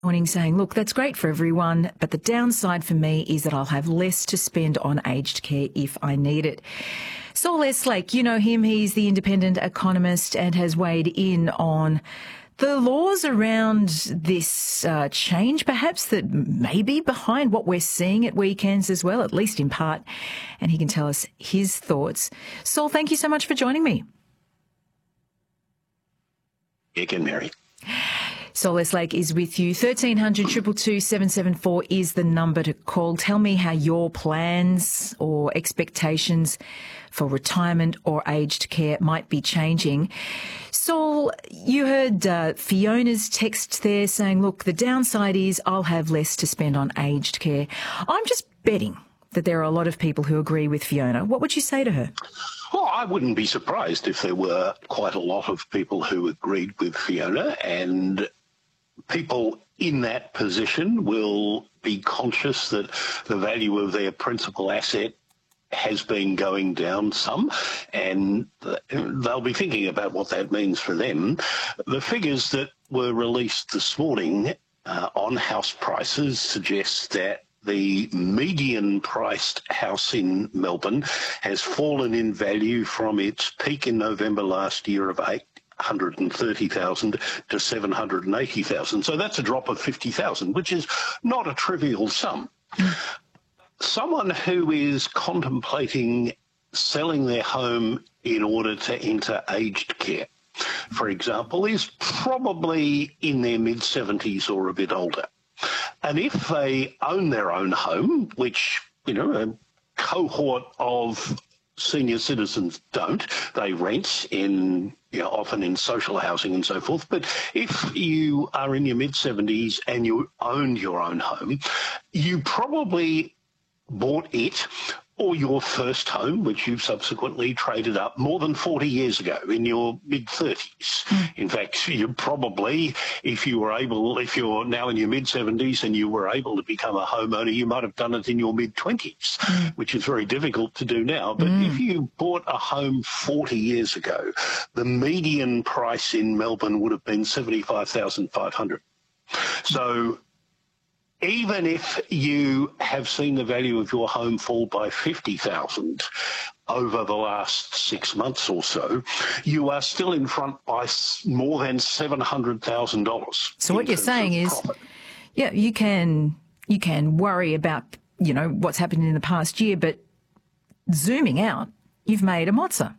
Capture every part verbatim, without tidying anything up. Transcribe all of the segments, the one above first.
Morning saying, look, that's great for everyone, but the downside for me is that I'll have less to spend on aged care if I need it. Saul Eslake, you know him, he's the independent economist and has weighed in on the laws around this uh, change, perhaps, that may be behind what we're seeing at weekends as well, at least in part, and he can tell us his thoughts. Saul, thank you so much for joining me. Again, Mary. Saul Eslake is with you. thirteen hundred, two two two, seven seven four is the number to call. Tell me how your plans or expectations for retirement or aged care might be changing. Saul, you heard uh, Fiona's text there saying, look, the downside is I'll have less to spend on aged care. I'm just betting that there are a lot of people who agree with Fiona. What would you say to her? Well, I wouldn't be surprised if there were quite a lot of people who agreed with Fiona, and people in that position will be conscious that the value of their principal asset has been going down some, and they'll be thinking about what that means for them. The figures that were released this morning uh, on house prices suggest that the median-priced house in Melbourne has fallen in value from its peak in November last year of eight hundred thirty thousand to seven hundred eighty thousand. So that's a drop of fifty thousand, which is not a trivial sum. Someone who is contemplating selling their home in order to enter aged care, for example, is probably in their mid-seventies or a bit older. And if they own their own home, which, you know, a cohort of senior citizens don't, they rent in, you know, often in social housing and so forth. But if you are in your mid-seventies and you owned your own home, you probably bought it or your first home, which you've subsequently traded up, more than forty years ago in your mid-thirties. Mm. In fact, you probably, if you were able, if you're now in your mid-seventies and you were able to become a homeowner, you might have done it in your mid-twenties, mm. which is very difficult to do now. But mm. if you bought a home forty years ago, the median price in Melbourne would have been seventy-five thousand five hundred dollars. So even if you have seen the value of your home fall by fifty thousand dollars over the last six months or so, you are still in front by more than seven hundred thousand dollars. So what you're saying is, profit. yeah, you can you can worry about, you know, what's happened in the past year, but zooming out, you've made a mozza.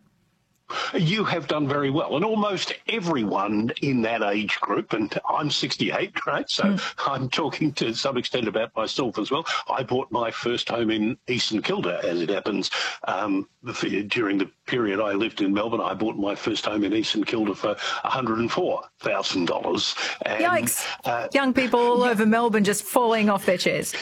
You have done very well, and almost everyone in that age group, and I'm sixty-eight, right, so mm. I'm talking to some extent about myself as well. I bought my first home in East St Kilda, as it happens. Um, during the period I lived in Melbourne, I bought my first home in East St Kilda for one hundred four thousand dollars. Yikes. Uh, Young people all yeah. over Melbourne just falling off their chairs.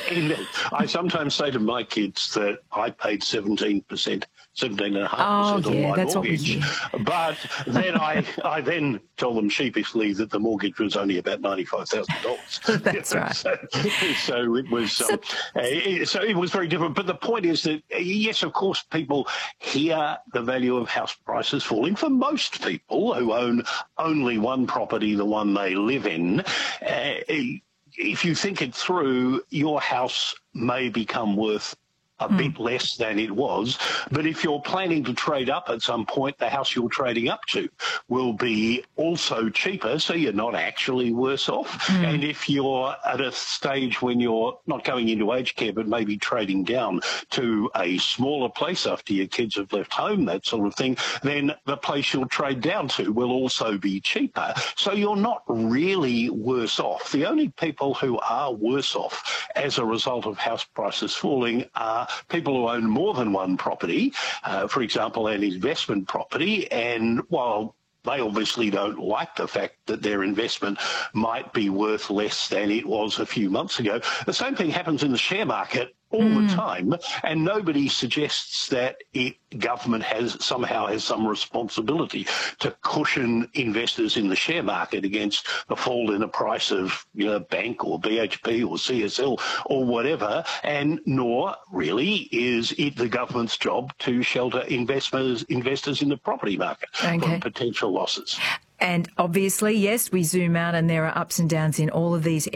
I sometimes say to my kids that I paid seventeen percent, seventeen point five percent oh, yeah, on my that's mortgage. But then I, I then told them sheepishly that the mortgage was only about ninety-five thousand dollars. That's right. So, so it was so, um, uh, so it was very different. But the point is that, yes, of course, people hear the value of house prices falling. For most people who own only one property, the one they live in, uh, if you think it through, your house may become worth a mm. bit less than it was. But if you're planning to trade up at some point, the house you're trading up to will be also cheaper, so you're not actually worse off. Mm. And if you're at a stage when you're not going into aged care, but maybe trading down to a smaller place after your kids have left home, that sort of thing, then the place you'll trade down to will also be cheaper. So you're not really worse off. The only people who are worse off as a result of house prices falling are people who own more than one property, uh, for example, an investment property, and while they obviously don't like the fact that their investment might be worth less than it was a few months ago, the same thing happens in the share market all mm. the time, and nobody suggests that it, government has somehow has some responsibility to cushion investors in the share market against the fall in the price of, you know, bank or B H P or C S L or whatever, and nor really is it the government's job to shelter investors investors in the property market okay. from potential losses. And obviously, yes, we zoom out and there are ups and downs in all of these